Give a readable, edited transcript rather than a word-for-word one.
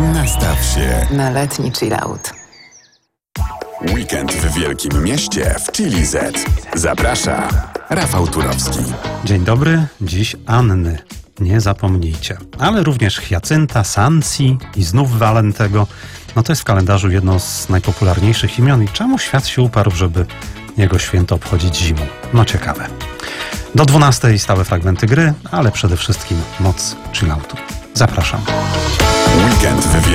Nastaw się. Na letni chillout. Weekend w Wielkim Mieście w Chili Z. Zaprasza Rafał Turowski. Dzień dobry, dziś Anny. Nie zapomnijcie. Ale również Hiacynta, Sansi i znów Walentego. No to jest w kalendarzu jedno z najpopularniejszych imion. I czemu świat się uparł, żeby jego święto obchodzić zimą? No ciekawe. Do 12 stałe fragmenty gry, ale przede wszystkim moc chilloutu. Zapraszam. Weekend w